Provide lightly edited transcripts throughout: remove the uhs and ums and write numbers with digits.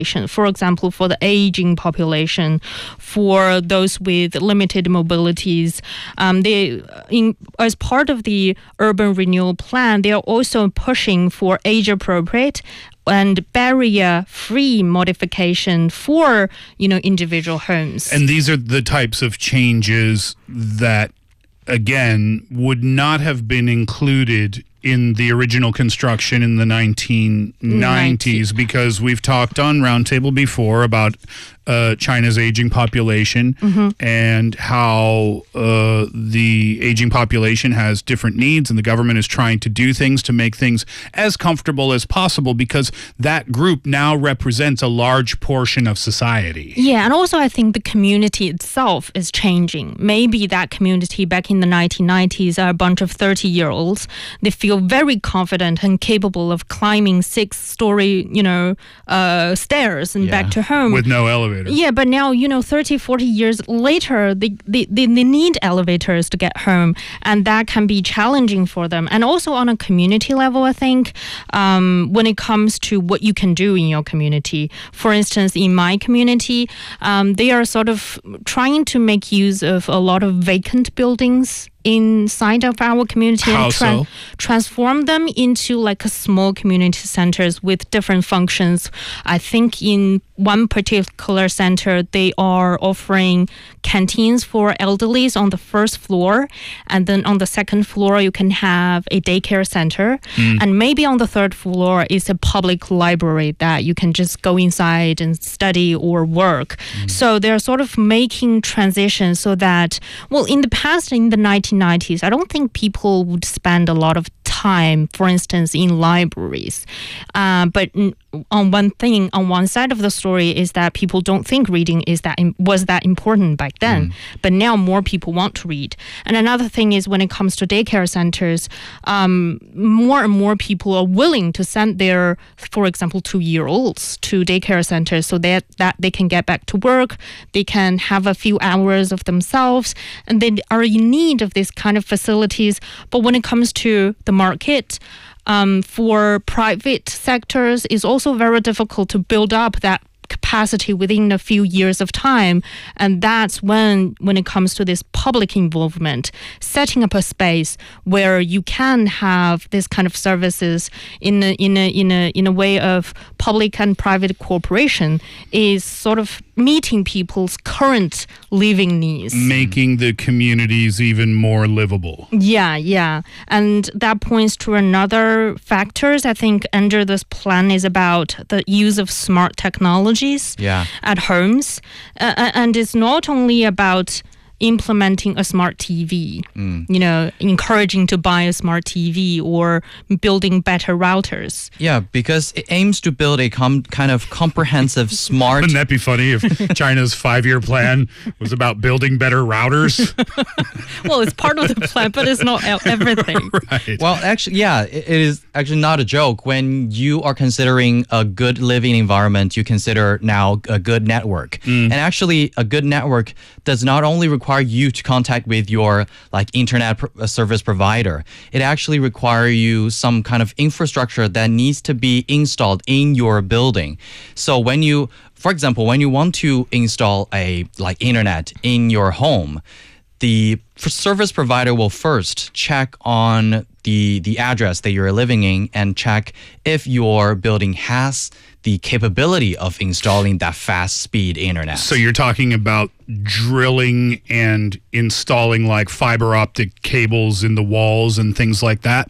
For example, for the aging population, for those with limited mobilities, as part of the urban renewal plan, they are also pushing for age-appropriate and barrier-free modification for, individual homes. And these are the types of changes that, again, would not have been included in the original construction in the 1990s, because we've talked on Roundtable before about China's aging population and how the aging population has different needs, and the government is trying to do things to make things as comfortable as possible, because that group now represents a large portion of society. Yeah, and also I think the community itself is changing. Maybe that community back in the 1990s are a bunch of 30-year-olds. They feel very confident and capable of climbing 6-story, stairs and back to home. With no elevator. Yeah, but now, 30, 40 years later, they need elevators to get home, and that can be challenging for them. And also on a community level, I think, when it comes to what you can do in your community. For instance, in my community, they are sort of trying to make use of a lot of vacant buildings inside of our community and transform them into like a small community centers with different functions. I think in one particular center, they are offering canteens for elderlies on the first floor, and then on the second floor you can have a daycare center, and maybe on the third floor is a public library that you can just go inside and study or work. So they're sort of making transitions so that, well, in the past, in the 1990s, I don't think people would spend a lot of time, for instance, in libraries. But on one side of the story is that people don't think reading was that important back then. But now more people want to read. And another thing is when it comes to daycare centers, more and more people are willing to send their, for example, 2-year-olds to daycare centers so that they can get back to work, they can have a few hours of themselves, and they are in need of this kind of facilities. But when it comes to the market, for private sectors, it's also very difficult to build up that capacity within a few years of time. And that's when it comes to this public involvement, setting up a space where you can have this kind of services in a way of public and private cooperation is sort of meeting people's current living needs. Making the communities even more livable. Yeah. And that points to another factors, I think, under this plan is about the use of smart technologies at homes. And it's not only about implementing a smart TV, encouraging to buy a smart TV or building better routers. Yeah, because it aims to build a kind of comprehensive smart... Wouldn't that be funny if China's 5-year plan was about building better routers? Well, it's part of the plan, but it's not everything. Right. Well, actually, it is actually not a joke. When you are considering a good living environment, you consider now a good network. And actually, a good network does not only require you to contact with your internet service provider. It actually requires you some kind of infrastructure that needs to be installed in your building. So for example, when you want to install a internet in your home, the service provider will first check on the address that you're living in and check if your building has the capability of installing that fast speed internet. So you're talking about drilling and installing fiber optic cables in the walls and things like that?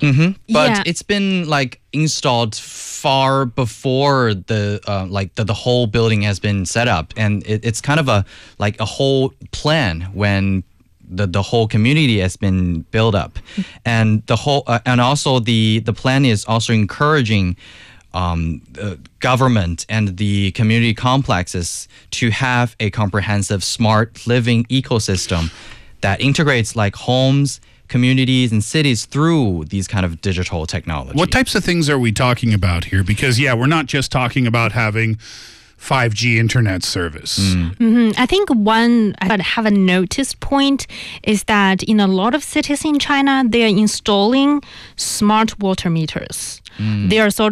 But it's been installed far before the whole building has been set up, and it's kind of a whole plan when the whole community has been built up, and and also the plan is also encouraging the government and the community complexes to have a comprehensive smart living ecosystem that integrates homes, communities, and cities through these kind of digital technology. What types of things are we talking about here? Because, we're not just talking about having 5G internet service. I think one I have a noticed point is that in a lot of cities in China, they are installing smart water meters. They are sort